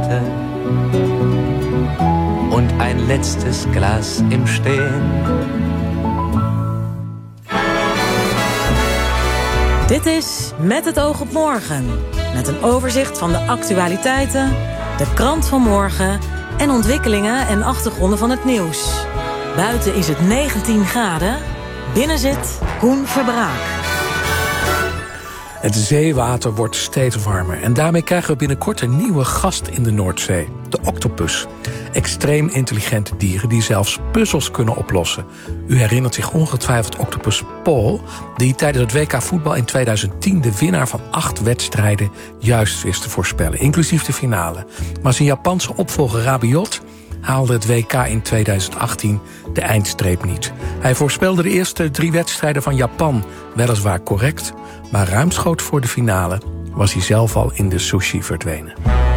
Worte und ein letztes Glas im Stehen. Dit is Met het oog op morgen. Met een overzicht van de actualiteiten, de krant van morgen en ontwikkelingen en achtergronden van het nieuws. Buiten is het 19 graden. Binnen zit Koen Verbraak. Het zeewater wordt steeds warmer en daarmee krijgen we binnenkort een nieuwe gast in de Noordzee. De octopus. Extreem intelligente dieren die zelfs puzzels kunnen oplossen. U herinnert zich ongetwijfeld octopus Paul, die tijdens het WK voetbal in 2010 de winnaar van 8 wedstrijden juist wist te voorspellen, inclusief de finale. Maar zijn Japanse opvolger Rabiot haalde het WK in 2018 de eindstreep niet. Hij voorspelde de eerste 3 wedstrijden van Japan weliswaar correct, maar ruimschoots voor de finale was hij zelf al in de sushi verdwenen.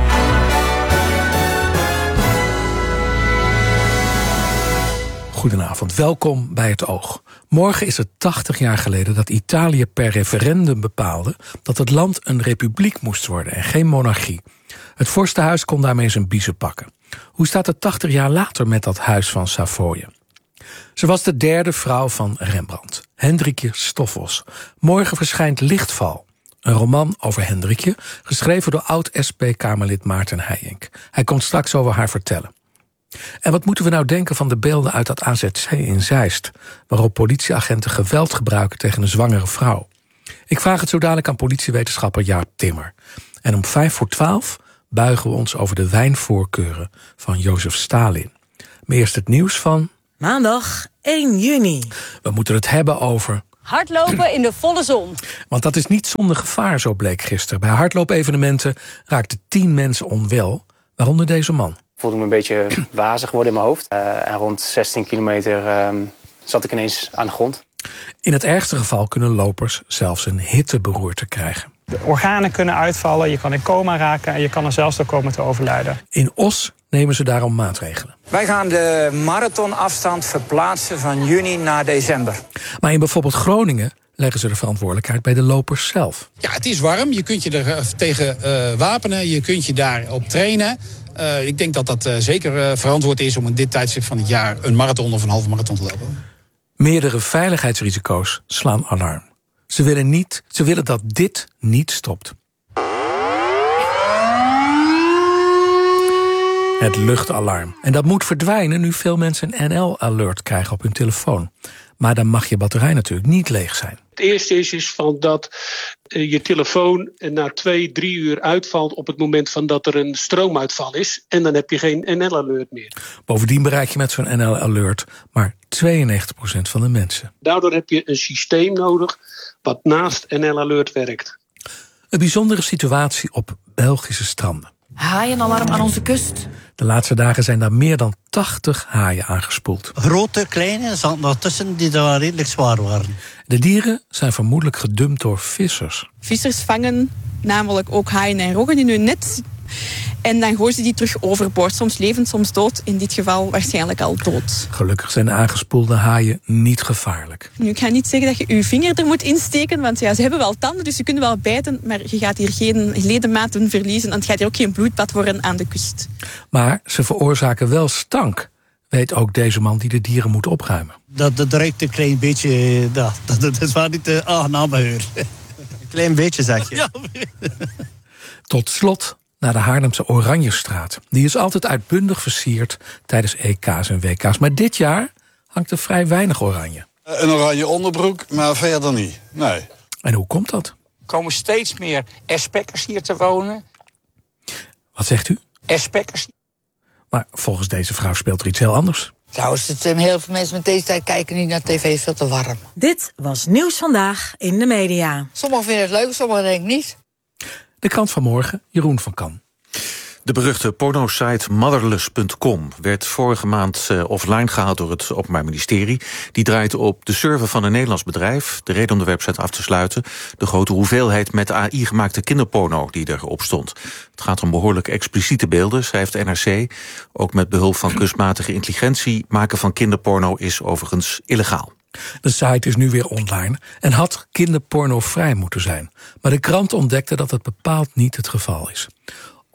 Goedenavond, welkom bij Het Oog. Morgen is het 80 jaar geleden dat Italië per referendum bepaalde dat het land een republiek moest worden en geen monarchie. Het vorstenhuis kon daarmee zijn biezen pakken. Hoe staat het 80 jaar later met dat huis van Savoye? Ze was de 3e vrouw van Rembrandt, Hendrikje Stoffels. Morgen verschijnt Lichtval, een roman over Hendrikje, geschreven door oud-SP-Kamerlid Maarten Heijink. Hij komt straks over haar vertellen. En wat moeten we nou denken van de beelden uit dat AZC in Zeist, waarop politieagenten geweld gebruiken tegen een zwangere vrouw? Ik vraag het zo dadelijk aan politiewetenschapper Jaap Timmer. En om 11:55 buigen we ons over de wijnvoorkeuren van Jozef Stalin. Maar eerst het nieuws van Maandag 1 juni. We moeten het hebben over hardlopen in de volle zon. Want dat is niet zonder gevaar, zo bleek gisteren. Bij hardloopevenementen raakten 10 mensen onwel, waaronder deze man. Ik voelde me een beetje wazig worden in mijn hoofd. En rond 16 kilometer zat ik ineens aan de grond. In het ergste geval kunnen lopers zelfs een hitteberoerte krijgen. De organen kunnen uitvallen, je kan in coma raken en je kan er zelfs door komen te overlijden. In Os nemen ze daarom maatregelen. Wij gaan de marathonafstand verplaatsen van juni naar december. Maar in bijvoorbeeld Groningen leggen ze de verantwoordelijkheid bij de lopers zelf. Ja, het is warm, je kunt je er tegen wapenen, je kunt je daarop trainen. Ik denk dat dat zeker verantwoord is om in dit tijdstip van het jaar een marathon of een halve marathon te lopen. Meerdere veiligheidsrisico's slaan alarm. Ze willen dat dit niet stopt. Het luchtalarm. En dat moet verdwijnen nu veel mensen een NL-alert krijgen op hun telefoon. Maar dan mag je batterij natuurlijk niet leeg zijn. Het eerste is van dat je telefoon na 2-3 uur uitvalt op het moment van dat er een stroomuitval is. En dan heb je geen NL-alert meer. Bovendien bereik je met zo'n NL-alert maar 92% van de mensen. Daardoor heb je een systeem nodig wat naast NL-alert werkt. Een bijzondere situatie op Belgische stranden. Haaienalarm aan onze kust. De laatste dagen zijn daar meer dan 80 haaien aangespoeld. Grote, kleine, zaten daartussen die daar redelijk zwaar waren. De dieren zijn vermoedelijk gedumpt door vissers. Vissers vangen namelijk ook haaien en roggen in hun net. En dan gooien ze die terug overboord. Soms levend, soms dood. In dit geval waarschijnlijk al dood. Gelukkig zijn de aangespoelde haaien niet gevaarlijk. Nu, ik ga niet zeggen dat je je vinger er moet insteken. Want ja, ze hebben wel tanden, dus ze kunnen wel bijten. Maar je gaat hier geen ledematen verliezen. En het gaat hier ook geen bloedbad worden aan de kust. Maar ze veroorzaken wel stank. Weet ook deze man die de dieren moet opruimen. Dat ruikt een klein beetje. Dat is wel niet de aangename geur. Een klein beetje, zeg je. Ja. Tot slot naar de Haarlemse Oranjestraat. Die is altijd uitbundig versierd tijdens EK's en WK's. Maar dit jaar hangt er vrij weinig oranje. Een oranje onderbroek, maar verder niet. Nee. En hoe komt dat? Er komen steeds meer SP'ers hier te wonen. Wat zegt u? SP'ers. Maar volgens deze vrouw speelt er iets heel anders. Trouwens, heel veel mensen met deze tijd kijken niet naar tv, is veel te warm. Dit was Nieuws Vandaag in de media. Sommigen vinden het leuk, sommigen denk ik niet. De krant van morgen, Jeroen van Kan. De beruchte pornosite motherless.com werd vorige maand offline gehaald door het Openbaar Ministerie. Die draait op de server van een Nederlands bedrijf. De reden om de website af te sluiten: de grote hoeveelheid met AI gemaakte kinderporno die erop stond. Het gaat om behoorlijk expliciete beelden, schrijft NRC. Ook met behulp van kunstmatige intelligentie maken van kinderporno is overigens illegaal. De site is nu weer online en had kinderpornovrij moeten zijn. Maar de krant ontdekte dat het bepaald niet het geval is.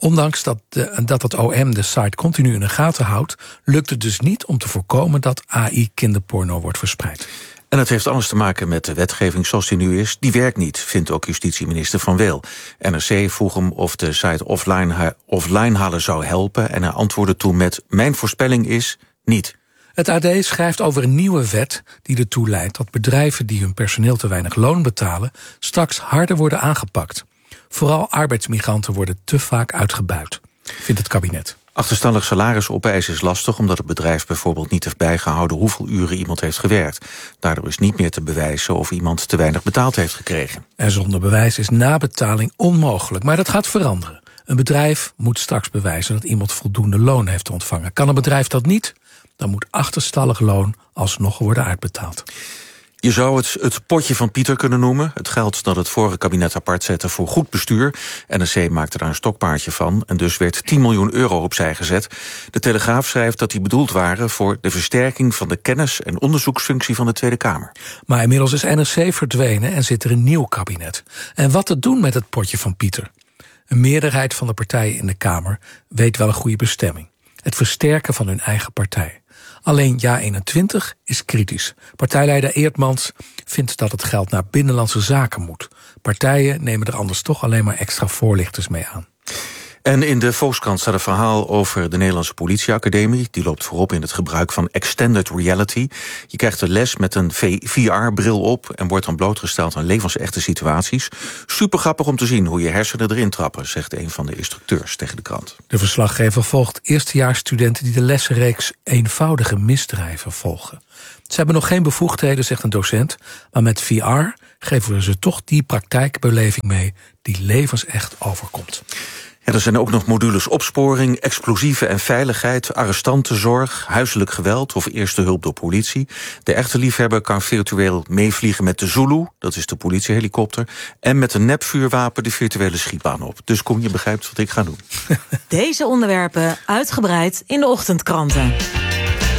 Ondanks dat het OM de site continu in de gaten houdt, lukt het dus niet om te voorkomen dat AI-kinderporno wordt verspreid. En het heeft alles te maken met de wetgeving zoals die nu is. Die werkt niet, vindt ook justitieminister Van Wel. NRC vroeg hem of de site offline halen zou helpen en hij antwoordde toen met: mijn voorspelling is niet. Het AD schrijft over een nieuwe wet die ertoe leidt dat bedrijven die hun personeel te weinig loon betalen straks harder worden aangepakt. Vooral arbeidsmigranten worden te vaak uitgebuit, vindt het kabinet. Achterstallig salaris opeisen is lastig omdat het bedrijf bijvoorbeeld niet heeft bijgehouden hoeveel uren iemand heeft gewerkt. Daardoor is niet meer te bewijzen of iemand te weinig betaald heeft gekregen. En zonder bewijs is nabetaling onmogelijk, maar dat gaat veranderen. Een bedrijf moet straks bewijzen dat iemand voldoende loon heeft ontvangen. Kan een bedrijf dat niet, dan moet achterstallig loon alsnog worden uitbetaald. Je zou het potje van Pieter kunnen noemen. Het geld dat het vorige kabinet apart zette voor goed bestuur. NRC maakte daar een stokpaardje van en dus werd 10 miljoen euro opzij gezet. De Telegraaf schrijft dat die bedoeld waren voor de versterking van de kennis- en onderzoeksfunctie van de Tweede Kamer. Maar inmiddels is NRC verdwenen en zit er een nieuw kabinet. En wat te doen met het potje van Pieter? Een meerderheid van de partijen in de Kamer weet wel een goede bestemming. Het versterken van hun eigen partij. Alleen JA21 is kritisch. Partijleider Eertmans vindt dat het geld naar binnenlandse zaken moet. Partijen nemen er anders toch alleen maar extra voorlichters mee aan. En in de Volkskrant staat een verhaal over de Nederlandse politieacademie. Die loopt voorop in het gebruik van extended reality. Je krijgt de les met een VR-bril op en wordt dan blootgesteld aan levensechte situaties. Super grappig om te zien hoe je hersenen erin trappen, zegt een van de instructeurs tegen de krant. De verslaggever volgt eerstejaarsstudenten die de lessenreeks eenvoudige misdrijven volgen. Ze hebben nog geen bevoegdheden, zegt een docent, maar met VR geven we ze toch die praktijkbeleving mee die levensecht overkomt. Ja, er zijn ook nog modules opsporing, explosieven en veiligheid, arrestantenzorg, huiselijk geweld of eerste hulp door politie. De echte liefhebber kan virtueel meevliegen met de Zulu, dat is de politiehelikopter, en met een nepvuurwapen de virtuele schietbaan op. Dus kom, je begrijpt wat ik ga doen. Deze onderwerpen uitgebreid in de ochtendkranten.